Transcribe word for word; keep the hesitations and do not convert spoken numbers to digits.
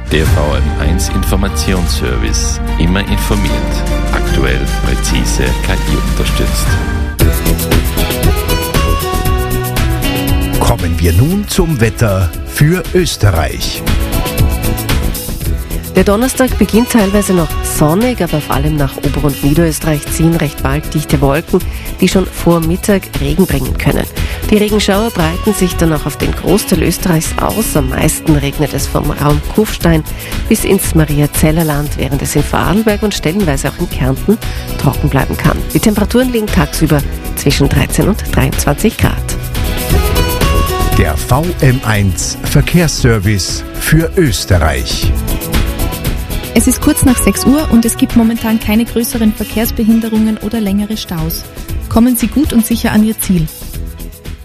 Der V M eins Informationsservice. Immer informiert. Aktuell, präzise, K I-unterstützt. Kommen wir nun zum Wetter für Österreich. Der Donnerstag beginnt teilweise noch sonnig, aber vor allem nach Ober- und Niederösterreich ziehen recht bald dichte Wolken, die schon vor Mittag Regen bringen können. Die Regenschauer breiten sich dann auch auf den Großteil Österreichs aus. Am meisten regnet es vom Raum Kufstein bis ins Mariazellerland, während es in Vorarlberg und stellenweise auch in Kärnten trocken bleiben kann. Die Temperaturen liegen tagsüber zwischen dreizehn und dreiundzwanzig Grad. Der V M eins Verkehrsservice für Österreich. Es ist kurz nach sechs Uhr und es gibt momentan keine größeren Verkehrsbehinderungen oder längere Staus. Kommen Sie gut und sicher an Ihr Ziel.